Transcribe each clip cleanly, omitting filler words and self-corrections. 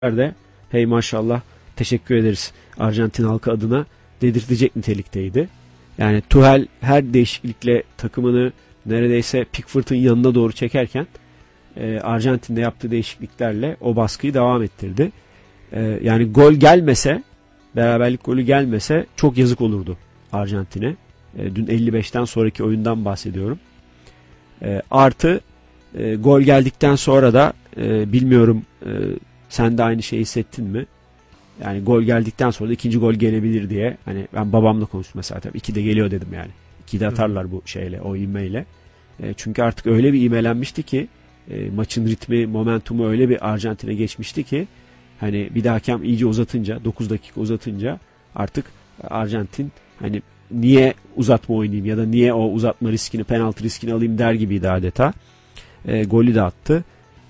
de hey maşallah teşekkür ederiz Arjantin halkı adına dedirtecek nitelikteydi. Yani Tuchel her değişiklikle takımını neredeyse Pickford'un yanına doğru çekerken Arjantin'de yaptığı değişikliklerle o baskıyı devam ettirdi. Yani gol gelmese, beraberlik golü gelmese çok yazık olurdu Arjantin'e. Dün 55'ten sonraki oyundan bahsediyorum. Artı gol geldikten sonra da bilmiyorum sen de aynı şeyi hissettin mi? Yani gol geldikten sonra da ikinci gol gelebilir diye. Hani ben babamla konuştum mesela, tabii 2 de geliyor dedim yani. 2 de atarlar bu şeyle, o ivmeyle. Çünkü artık öyle bir ivmelenmişti ki maçın ritmi, momentumu öyle bir Arjantin'e geçmişti ki hani bir de hakem iyice uzatınca, 9 dakika uzatınca artık Arjantin hani niye uzatma oynayayım ya da niye o uzatma riskini, penaltı riskini alayım der gibiydi adeta. Golü de attı.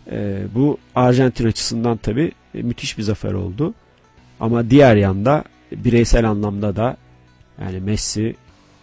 Bu Arjantin açısından tabii müthiş bir zafer oldu. Ama diğer yanda bireysel anlamda da yani Messi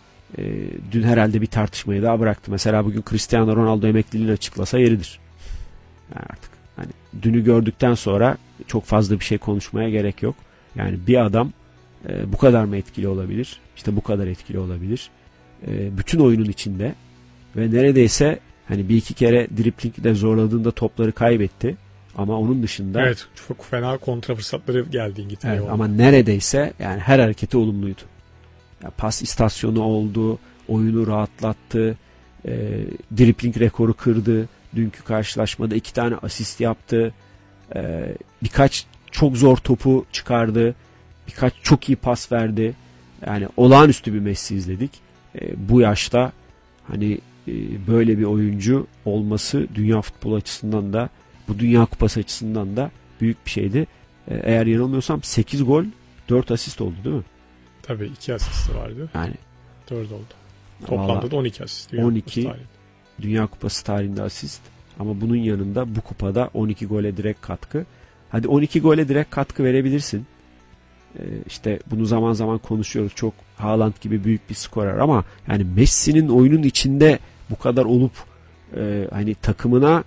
dün herhalde bir tartışmayı daha bıraktı. Mesela bugün Cristiano Ronaldo emekliliğini açıklasa yeridir. Yani artık hani dünü gördükten sonra çok fazla bir şey konuşmaya gerek yok. Yani bir adam bu kadar mı etkili olabilir? İşte bu kadar etkili olabilir. Bütün oyunun içinde ve neredeyse hani bir iki kere driplingde zorladığında topları kaybetti. Ama onun dışında... Evet, çok fena kontra fırsatları geldi İngiltere'ye. Evet, ama neredeyse yani her hareketi olumluydu. Yani pas istasyonu oldu, oyunu rahatlattı, dribling rekoru kırdı. Dünkü karşılaşmada 2 tane asist yaptı. Birkaç çok zor topu çıkardı. Birkaç çok iyi pas verdi. Yani olağanüstü bir Messi izledik. Bu yaşta hani böyle bir oyuncu olması dünya futbolu açısından da, bu Dünya Kupası açısından da büyük bir şeydi. Eğer yanılmıyorsam 8 gol 4 asist oldu değil mi? Tabii 2 asisti vardı. Yani 4 oldu. Toplamda da 12 asist. 12 Dünya Kupası tarihinde asist. Ama bunun yanında bu kupada 12 gole direkt katkı. Hadi 12 gole direkt katkı verebilirsin. İşte bunu zaman zaman konuşuyoruz. Çok Haaland gibi büyük bir skorer ama yani Messi'nin oyunun içinde bu kadar olup hani takımına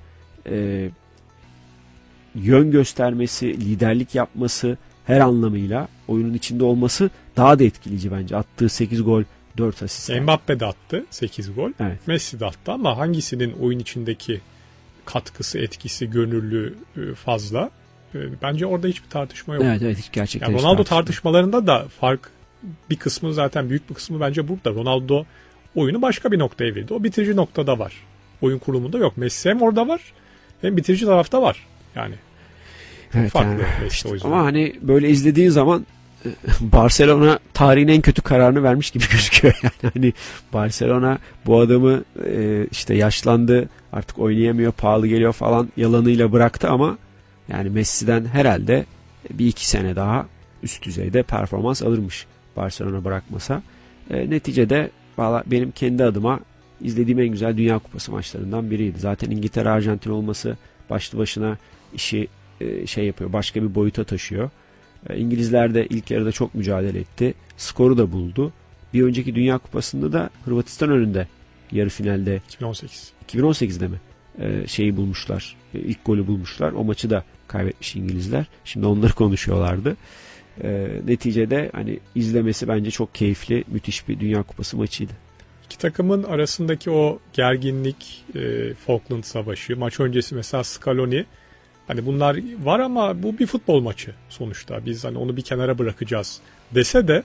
yön göstermesi, liderlik yapması, her anlamıyla oyunun içinde olması daha da etkileyici bence. Attığı 8 gol, 4 asist. Mbappe de attı 8 gol. Evet. Messi de attı ama hangisinin oyun içindeki katkısı, etkisi, gönüllü fazla? Bence orada hiçbir tartışma yok. Evet, hiç gerçekten. Yani Ronaldo tartışmalarında da fark, bir kısmı zaten, büyük bir kısmı bence burada. Ronaldo oyunu başka bir noktaya evirdi. O bitirici noktada var. Oyun kurulumunda yok. Messi hem orada var hem bitirici tarafta var. Yani evet, farklı yani, Messi işte, o yüzden. ama hani böyle izlediğin zaman Barcelona tarihin en kötü kararını vermiş gibi gözüküyor. Yani hani Barcelona bu adamı işte yaşlandı, artık oynayamıyor, pahalı geliyor falan yalanıyla bıraktı ama yani Messi'den herhalde bir iki sene daha üst düzeyde performans alırmış Barcelona bırakmasa. Neticede valla benim kendi adıma izlediğim en güzel Dünya Kupası maçlarından biriydi. Zaten İngiltere Arjantin olması başlı başına işi şey yapıyor, başka bir boyuta taşıyor. İngilizler de ilk yarıda çok mücadele etti. Skoru da buldu. Bir önceki Dünya Kupası'nda da Hırvatistan önünde yarı finalde 2018'de mi şeyi bulmuşlar. İlk golü bulmuşlar. O maçı da kaybetmiş İngilizler. Şimdi onları konuşuyorlardı. Neticede hani izlemesi bence çok keyifli, müthiş bir Dünya Kupası maçıydı. İki takımın arasındaki o gerginlik, Falkland Savaşı, maç öncesi mesela Scaloni, hani bunlar var ama bu bir futbol maçı sonuçta. Biz hani onu bir kenara bırakacağız dese de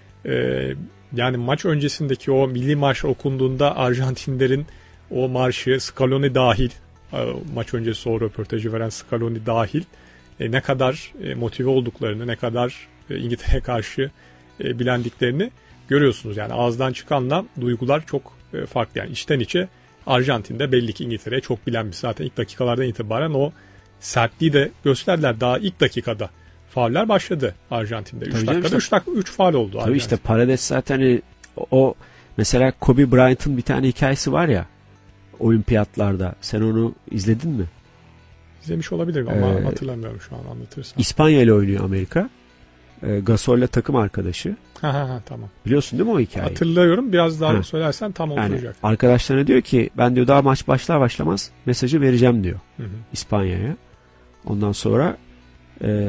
yani maç öncesindeki o milli marş okunduğunda Arjantinlerin o marşı, Scaloni dahil, maç öncesi o röportajı veren Scaloni dahil ne kadar motive olduklarını, ne kadar İngiltere'ye karşı bilendiklerini görüyorsunuz. Yani ağızdan çıkanla duygular çok farklı. Yani içten içe Arjantin'de belli ki İngiltere'ye çok bilenmiş. Zaten ilk dakikalardan itibaren o sertliği de gösterdiler. Daha ilk dakikada fauller başladı Arjantin'de. 3 dakikada 3 faul oldu. Tabii işte Paredes zaten o mesela Kobe Bryant'ın bir tane hikayesi var ya olimpiyatlarda. Sen onu izledin mi? İzlemiş olabilirim ama hatırlamıyorum şu an, anlatırsan. İspanya ile oynuyor Amerika. Gasol'le takım arkadaşı. Tamam. Biliyorsun değil mi o hikayeyi? Hatırlıyorum. Biraz daha söylersen tam oturacak. Yani arkadaşlarına diyor ki ben diyor daha maç başlar başlamaz mesajı vereceğim diyor. İspanya'ya. Ondan sonra E,